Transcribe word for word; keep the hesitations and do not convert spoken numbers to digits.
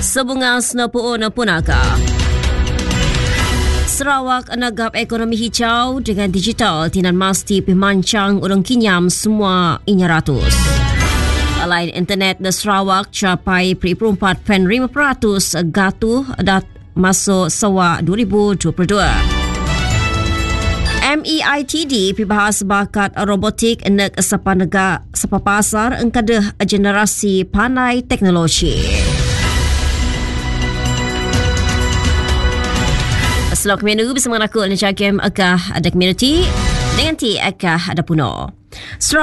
Sebunga senapuun punaka. Sarawak negap ekonomi hijau dengan digital tinan masti pemancang urang kinyam semua inya ratus. Lain internet di Sarawak capai perempat pen lima peratus gatuh dat masuk sewa dua ribu dua puluh dua. M E I T D pibahas bakat robotik nek sepanega sepapasar engkadah generasi pandai teknologi. Selok menu bersama aku Nisha Game agak ada community dengan ti agak ada puno.